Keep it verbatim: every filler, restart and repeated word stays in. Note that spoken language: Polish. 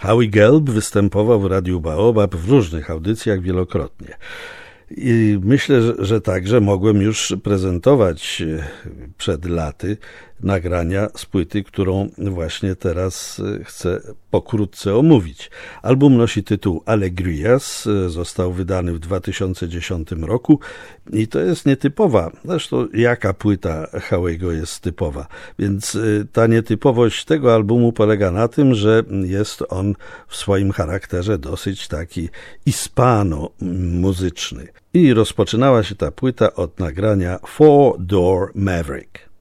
Howie Gelb występował w Radiu Baobab w różnych audycjach wielokrotnie. I myślę, że, że także mogłem już prezentować przed laty nagrania z płyty, którą właśnie teraz chcę pokrótce omówić. Album nosi tytuł Alegrias, został wydany w dwa tysiące dziesiątym roku i to jest nietypowa, zresztą jaka płyta Howiego jest typowa, więc ta nietypowość tego albumu polega na tym, że jest on w swoim charakterze dosyć taki hispano-muzyczny. I rozpoczynała się ta płyta od nagrania Four Door Maverick.